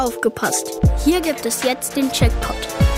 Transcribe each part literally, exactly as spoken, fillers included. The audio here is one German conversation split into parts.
Aufgepasst! Hier gibt es jetzt den Checkpot.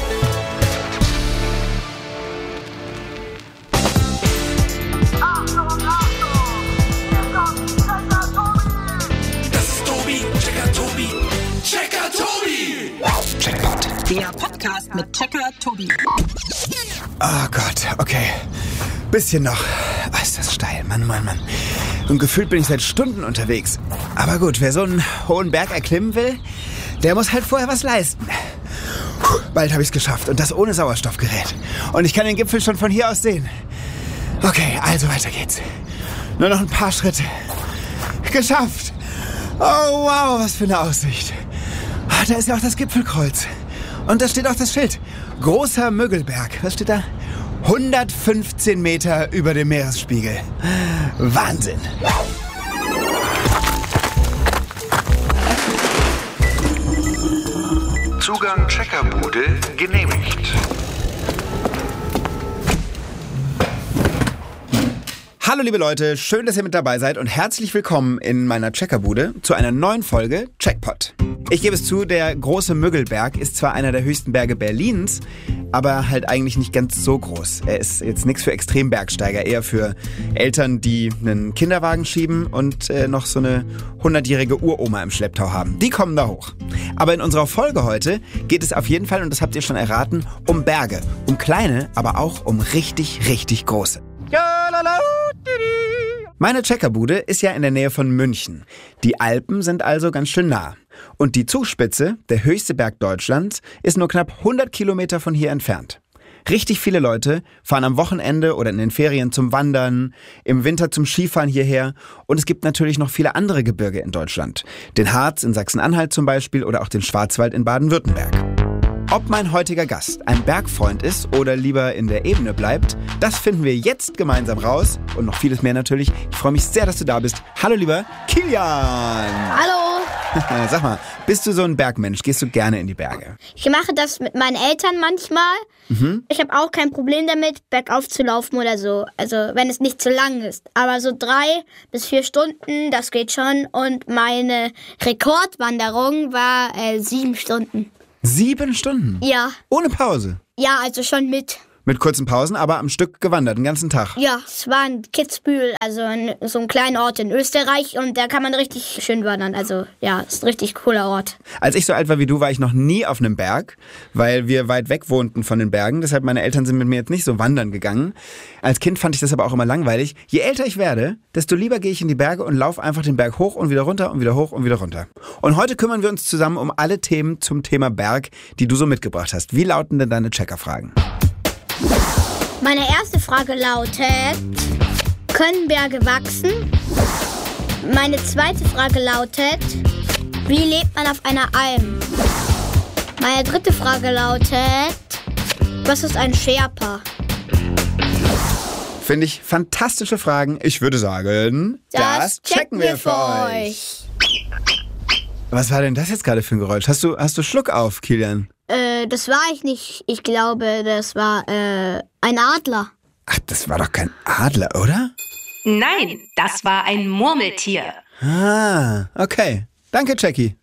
Achtung, Achtung! Hier kommt Checker Tobi! Das ist Tobi, Checker Tobi, Checker Tobi! Checkpot. Der Podcast mit Checker Tobi. Oh Gott, okay. Bisschen noch. Oh, ist das steil, Mann, Mann, Mann. Und gefühlt bin ich seit Stunden unterwegs. Aber gut, wer so einen hohen Berg erklimmen will, der muss halt vorher was leisten. Puh, bald habe ich es geschafft und das ohne Sauerstoffgerät. Und ich kann den Gipfel schon von hier aus sehen. Okay, also weiter geht's. Nur noch ein paar Schritte. Geschafft! Oh wow, was für eine Aussicht. Ah, da ist ja auch das Gipfelkreuz. Und da steht auch das Schild. Großer Müggelberg. Was steht da? hundertfünfzehn Meter über dem Meeresspiegel. Wahnsinn. Zugang Checkerbude genehmigt. Hallo liebe Leute, schön, dass ihr mit dabei seid und herzlich willkommen in meiner Checkerbude zu einer neuen Folge Checkpot. Ich gebe es zu, der große Müggelberg ist zwar einer der höchsten Berge Berlins, aber halt eigentlich nicht ganz so groß. Er ist jetzt nichts für Extrembergsteiger, eher für Eltern, die einen Kinderwagen schieben und äh, noch so eine hundertjährige Uroma im Schlepptau haben. Die kommen da hoch. Aber in unserer Folge heute geht es auf jeden Fall, und das habt ihr schon erraten, um Berge. Um kleine, aber auch um richtig, richtig große. Meine Checkerbude ist ja in der Nähe von München. Die Alpen sind also ganz schön nah. Und die Zugspitze, der höchste Berg Deutschlands, ist nur knapp hundert Kilometer von hier entfernt. Richtig viele Leute fahren am Wochenende oder in den Ferien zum Wandern, im Winter zum Skifahren hierher. Und es gibt natürlich noch viele andere Gebirge in Deutschland. Den Harz in Sachsen-Anhalt zum Beispiel oder auch den Schwarzwald in Baden-Württemberg. Ob mein heutiger Gast ein Bergfreund ist oder lieber in der Ebene bleibt, das finden wir jetzt gemeinsam raus. Und noch vieles mehr natürlich. Ich freue mich sehr, dass du da bist. Hallo lieber Kilian. Hallo! Sag mal, bist du so ein Bergmensch? Gehst du gerne in die Berge? Ich mache das mit meinen Eltern manchmal. Mhm. Ich habe auch kein Problem damit, bergauf zu laufen oder so. Also wenn es nicht zu lang ist. Aber so drei bis vier Stunden, das geht schon. Und meine Rekordwanderung war äh, sieben Stunden. Sieben Stunden? Ja. Ohne Pause? Ja, also schon mit. Mit kurzen Pausen, aber am Stück gewandert, den ganzen Tag? Ja, es war in Kitzbühel, also ein, so ein kleiner Ort in Österreich und da kann man richtig schön wandern. Also ja, ist ein richtig cooler Ort. Als ich so alt war wie du, war ich noch nie auf einem Berg, weil wir weit weg wohnten von den Bergen. Deshalb meine Eltern sind mit mir jetzt nicht so wandern gegangen. Als Kind fand ich das aber auch immer langweilig. Je älter ich werde, desto lieber gehe ich in die Berge und laufe einfach den Berg hoch und wieder runter und wieder hoch und wieder runter. Und heute kümmern wir uns zusammen um alle Themen zum Thema Berg, die du so mitgebracht hast. Wie lauten denn deine Checkerfragen? Meine erste Frage lautet, können Berge wachsen? Meine zweite Frage lautet, wie lebt man auf einer Alm? Meine dritte Frage lautet, was ist ein Sherpa? Finde ich fantastische Fragen. Ich würde sagen, das, das checken wir für euch. Was war denn das jetzt gerade für ein Geräusch? Hast du, hast du Schluck auf, Kilian? Äh, das war ich nicht. Ich glaube, das war äh, ein Adler. Ach, das war doch kein Adler, oder? Nein, das war ein Murmeltier. Ah, okay. Danke, Jackie.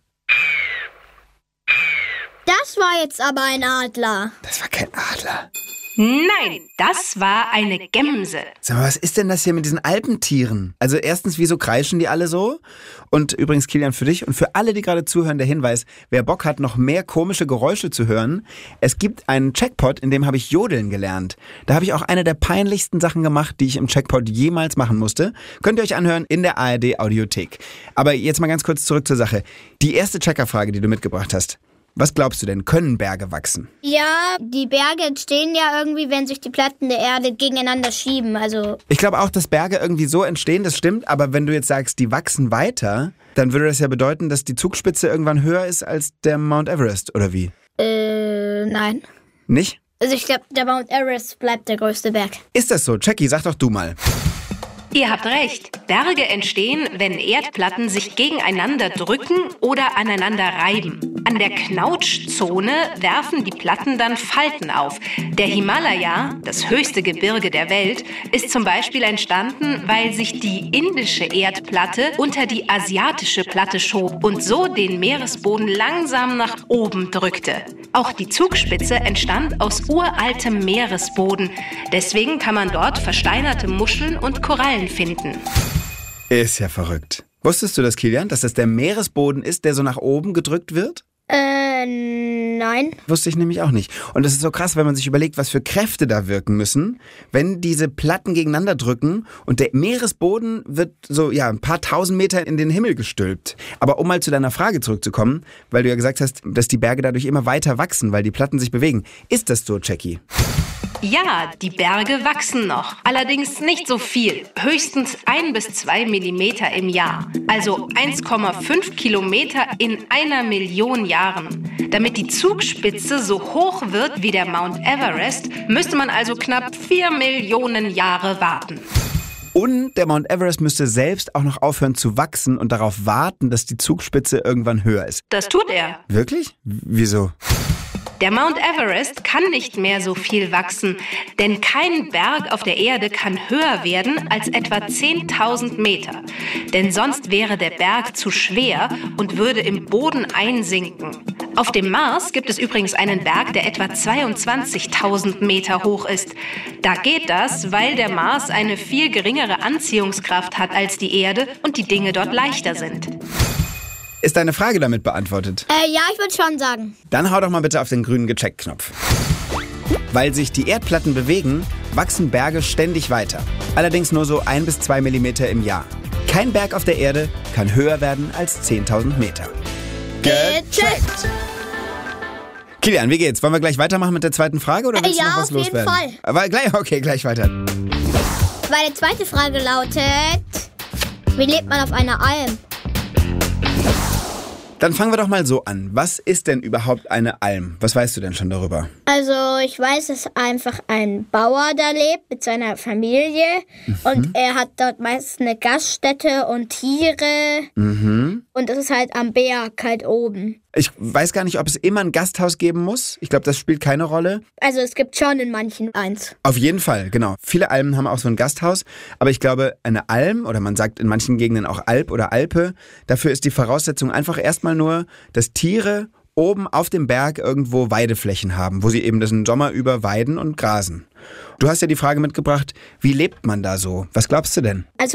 Das war jetzt aber ein Adler. Das war kein Adler. Nein, das war eine Gemse. Sag mal, was ist denn das hier mit diesen Alpentieren? Also erstens, wieso kreischen die alle so? Und übrigens, Kilian, für dich und für alle, die gerade zuhören, der Hinweis, wer Bock hat, noch mehr komische Geräusche zu hören, es gibt einen Checkpot, in dem habe ich Jodeln gelernt. Da habe ich auch eine der peinlichsten Sachen gemacht, die ich im Checkpot jemals machen musste. Könnt ihr euch anhören in der A R D-Audiothek. Aber jetzt mal ganz kurz zurück zur Sache. Die erste Checkerfrage, die du mitgebracht hast. Was glaubst du denn, können Berge wachsen? Ja, die Berge entstehen ja irgendwie, wenn sich die Platten der Erde gegeneinander schieben. Also ich glaube auch, dass Berge irgendwie so entstehen, das stimmt. Aber wenn du jetzt sagst, die wachsen weiter, dann würde das ja bedeuten, dass die Zugspitze irgendwann höher ist als der Mount Everest, oder wie? Äh, nein. Nicht? Also ich glaube, der Mount Everest bleibt der größte Berg. Ist das so? Jackie, sag doch du mal. Ihr habt recht. Berge entstehen, wenn Erdplatten sich gegeneinander drücken oder aneinander reiben. An der Knautschzone werfen die Platten dann Falten auf. Der Himalaya, das höchste Gebirge der Welt, ist zum Beispiel entstanden, weil sich die indische Erdplatte unter die asiatische Platte schob und so den Meeresboden langsam nach oben drückte. Auch die Zugspitze entstand aus uraltem Meeresboden. Deswegen kann man dort versteinerte Muscheln und Korallen finden. Ist ja verrückt. Wusstest du das, Kilian, dass das der Meeresboden ist, der so nach oben gedrückt wird? Äh, nein. Wusste ich nämlich auch nicht. Und das ist so krass, wenn man sich überlegt, was für Kräfte da wirken müssen, wenn diese Platten gegeneinander drücken und der Meeresboden wird so, ja, ein paar tausend Meter in den Himmel gestülpt. Aber um mal zu deiner Frage zurückzukommen, weil du ja gesagt hast, dass die Berge dadurch immer weiter wachsen, weil die Platten sich bewegen. Ist das so, Jackie? Ja, die Berge wachsen noch. Allerdings nicht so viel. Höchstens ein bis zwei Millimeter im Jahr. Also eins Komma fünf Kilometer in einer Million Jahren. Damit die Zugspitze so hoch wird wie der Mount Everest, müsste man also knapp vier Millionen Jahre warten. Und der Mount Everest müsste selbst auch noch aufhören zu wachsen und darauf warten, dass die Zugspitze irgendwann höher ist. Das tut er. Wirklich? Wieso? Der Mount Everest kann nicht mehr so viel wachsen, denn kein Berg auf der Erde kann höher werden als etwa zehntausend Meter. Denn sonst wäre der Berg zu schwer und würde im Boden einsinken. Auf dem Mars gibt es übrigens einen Berg, der etwa zweiundzwanzigtausend Meter hoch ist. Da geht das, weil der Mars eine viel geringere Anziehungskraft hat als die Erde und die Dinge dort leichter sind. Ist deine Frage damit beantwortet? Äh, ja, ich würde schon sagen. Dann hau doch mal bitte auf den grünen Gecheckt-Knopf. Weil sich die Erdplatten bewegen, wachsen Berge ständig weiter. Allerdings nur so ein bis zwei Millimeter im Jahr. Kein Berg auf der Erde kann höher werden als zehntausend Meter. Gecheckt! Kilian, wie geht's? Wollen wir gleich weitermachen mit der zweiten Frage oder willst Äh, du ja, noch was auf jeden loswerden? Fall. Aber gleich, okay, gleich weiter. Meine zweite Frage lautet, wie lebt man auf einer Alm? Dann fangen wir doch mal so an. Was ist denn überhaupt eine Alm? Was weißt du denn schon darüber? Also ich weiß, dass einfach ein Bauer da lebt mit seiner Familie mhm. und er hat dort meistens eine Gaststätte und Tiere mhm. und das ist halt am Berg, halt oben. Ich weiß gar nicht, ob es immer ein Gasthaus geben muss. Ich glaube, das spielt keine Rolle. Also es gibt schon in manchen eins. Auf jeden Fall, genau. Viele Almen haben auch so ein Gasthaus. Aber ich glaube, eine Alm, oder man sagt in manchen Gegenden auch Alp oder Alpe, dafür ist die Voraussetzung einfach erstmal nur, dass Tiere oben auf dem Berg irgendwo Weideflächen haben, wo sie eben den Sommer über weiden und grasen. Du hast ja die Frage mitgebracht, wie lebt man da so? Was glaubst du denn? Also